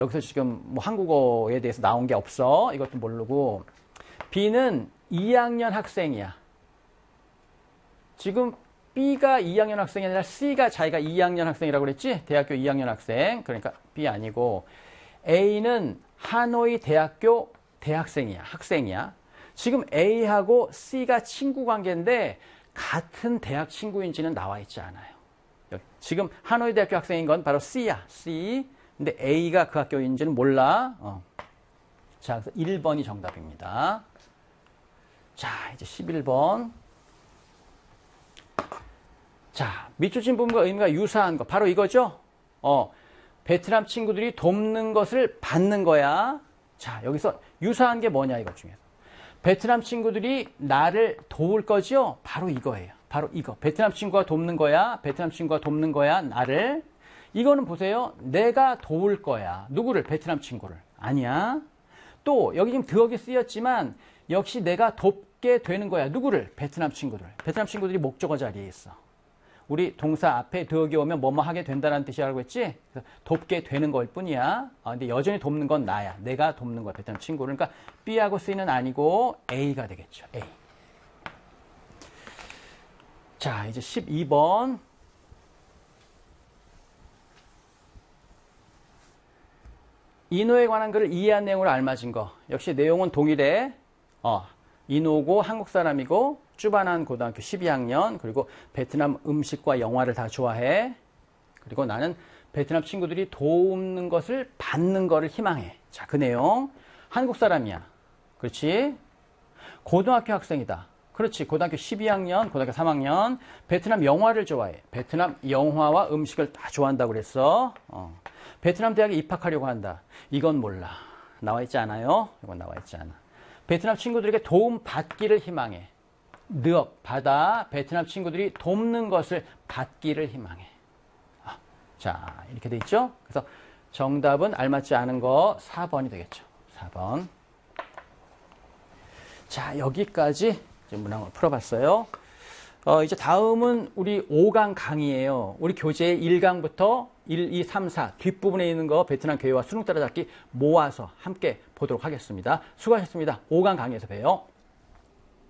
여기서 지금 뭐 한국어에 대해서 나온 게 없어. 이것도 모르고. B는 2학년 학생이야. 지금 B가 2학년 학생이 아니라 C가 자기가 2학년 학생이라고 그랬지? 대학교 2학년 학생. 그러니까 B 아니고. A는 하노이 대학교 대학생이야. 학생이야. 지금 A하고 C가 친구 관계인데 같은 대학 친구인지는 나와 있지 않아요. 지금 하노이 대학교 학생인 건 바로 C야. C. 근데 A가 그 학교인지는 몰라. 자, 그래서 1번이 정답입니다. 자, 이제 11번. 자, 밑줄 부분과 의미가 유사한 거. 바로 이거죠? 베트남 친구들이 돕는 것을 받는 거야. 자, 여기서 유사한 게 뭐냐, 이것 중에서. 베트남 친구들이 나를 도울 거죠? 바로 이거예요. 바로 이거. 베트남 친구가 돕는 거야. 베트남 친구가 돕는 거야. 나를. 이거는 보세요. 내가 도울 거야. 누구를? 베트남 친구를. 아니야. 또 여기 지금 드억이 쓰였지만 역시 내가 돕게 되는 거야. 누구를? 베트남 친구들. 베트남 친구들이 목적어 자리에 있어. 우리 동사 앞에 드억이 오면 뭐뭐 하게 된다는 뜻이라고 했지? 그래서 돕게 되는 걸 뿐이야. 근데 여전히 돕는 건 나야. 내가 돕는 거야. 베트남 친구를. 그러니까 B하고 C는 아니고 A가 되겠죠. A. 자, 이제 12번. 인호에 관한 글을 이해한 내용으로 알맞은 거. 역시 내용은 동일해. 인호고 한국 사람이고 쭈바난 고등학교 12학년 그리고 베트남 음식과 영화를 다 좋아해. 그리고 나는 베트남 친구들이 돕는 것을 받는 거를 희망해. 자, 그 내용. 한국 사람이야. 그렇지? 고등학교 학생이다. 그렇지. 고등학교 12학년, 고등학교 3학년. 베트남 영화를 좋아해. 베트남 영화와 음식을 다 좋아한다고 그랬어. 베트남 대학에 입학하려고 한다. 이건 몰라. 나와 있지 않아요? 이건 나와 있지 않아. 베트남 친구들에게 도움 받기를 희망해. 느억, 받아. 베트남 친구들이 돕는 것을 받기를 희망해. 자, 이렇게 돼 있죠? 그래서 정답은 알맞지 않은 거 4번이 되겠죠. 4번. 자, 여기까지 문항을 풀어봤어요. 이제 다음은 우리 5강 강의예요. 우리 교재의 1강부터 1, 2, 3, 4 뒷부분에 있는 거 베트남 교회와 수능 따라잡기 모아서 함께 보도록 하겠습니다. 수고하셨습니다. 5강 강의에서 봬요.